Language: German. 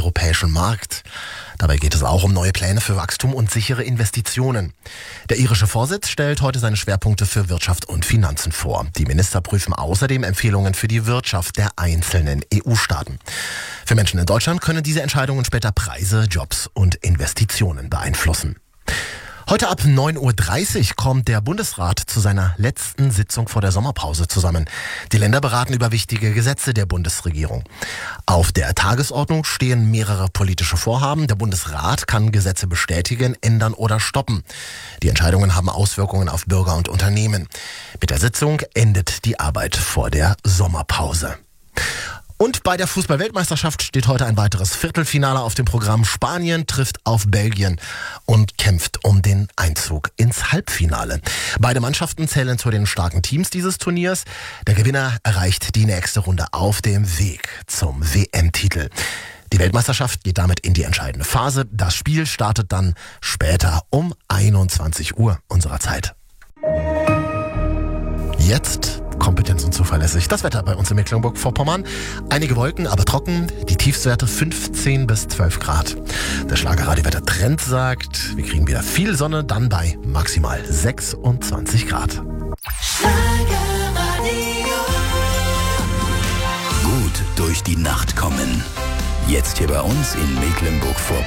europäischen Markt. Dabei geht es auch um neue Pläne für Wachstum und sichere Investitionen. Der irische Vorsitz stellt heute seine Schwerpunkte für Wirtschaft und Finanzen vor. Die Minister prüfen außerdem Empfehlungen für die Wirtschaft der einzelnen EU-Staaten. Für Menschen in Deutschland können diese Entscheidungen später Preise, Jobs und Investitionen beeinflussen. Heute ab 9.30 Uhr kommt der Bundesrat zu seiner letzten Sitzung vor der Sommerpause zusammen. Die Länder beraten über wichtige Gesetze der Bundesregierung. Auf der Tagesordnung stehen mehrere politische Vorhaben. Der Bundesrat kann Gesetze bestätigen, ändern oder stoppen. Die Entscheidungen haben Auswirkungen auf Bürger und Unternehmen. Mit der Sitzung endet die Arbeit vor der Sommerpause. Und bei der Fußball-Weltmeisterschaft steht heute ein weiteres Viertelfinale auf dem Programm. Spanien trifft auf Belgien und kämpft um den Einzug ins Halbfinale. Beide Mannschaften zählen zu den starken Teams dieses Turniers. Der Gewinner erreicht die nächste Runde auf dem Weg zum WM-Titel. Die Weltmeisterschaft geht damit in die entscheidende Phase. Das Spiel startet dann später um 21 Uhr unserer Zeit. Jetzt Kompetenz und zuverlässig. Das Wetter bei uns in Mecklenburg-Vorpommern. Einige Wolken, aber trocken. Die Tiefstwerte 15 bis 12 Grad. Der Schlagerradiowetter-Trend sagt, wir kriegen wieder viel Sonne, dann bei maximal 26 Grad. Gut durch die Nacht kommen. Jetzt hier bei uns in Mecklenburg-Vorpommern.